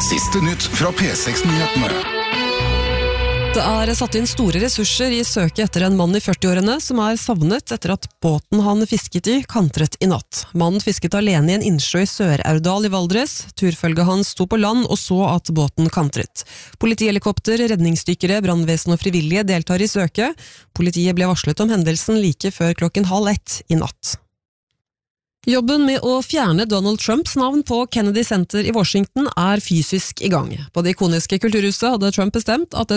Siste nytt fra P6-nyhetene. Det satt inn store ressurser i søket etter en mann i 40-årene som savnet etter at båten han fisket i kantret i natt. Mannen fisket alene i en innsjø i Sør-Aurdal i Valdres. Turfølget hans sto på land og så at båten kantret. Politihelikopter, redningsdykkere, brannvesen og frivillige deltar i søket. Politiet ble varslet om hendelsen like før 12:30 i natt. Jobben med å fjerne Donald Trumps navn på Kennedy Center i Washington fysisk i gang. På det ikoniske kulturhuset hadde Trump bestemt at